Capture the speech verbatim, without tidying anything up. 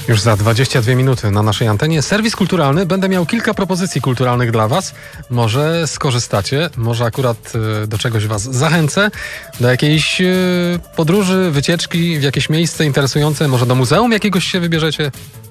Już za dwadzieścia dwie minuty na naszej antenie serwis kulturalny. Będę miał kilka propozycji kulturalnych dla was. Może skorzystacie, może akurat y, do czegoś was zachęcę. Do jakiejś y, podróży, wycieczki w jakieś miejsce interesujące. Może do muzeum jakiegoś się wybierzecie.